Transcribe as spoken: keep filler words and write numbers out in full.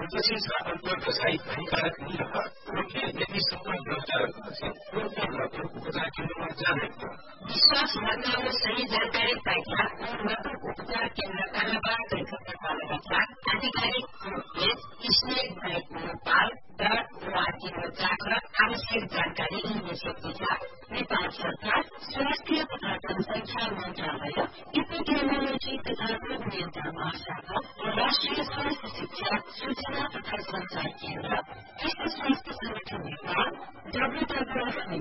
विशेष अन्तर्गत सहित हानिकारक नहीं रहा रोगले यदि सम्मान व्यवस्था से रोग उपचार केन्द्रमा जाने विश्वास भर्नामा सही जानकारी पाइला और मात्र उपचार केन्द्र कहाँबाट गइसकेका आधिकारिक page snake bike Nepal dot ORG जाकर आवश्यक जानकारी लिन सक्छ। नेपाल सरकार स्वास्थ्य तथा जनसंख्या मन्त्रालय एपिडेमियोलोजी तथा रोग नियन्त्रण महाशाखा र राष्ट्रिय स्वास्थ्य शिक्षा सूचना तथा संचार केन्द्र विश्व स्वास्थ्य संगठन नेपाल डब्ल्यूडब्ल्यूएफ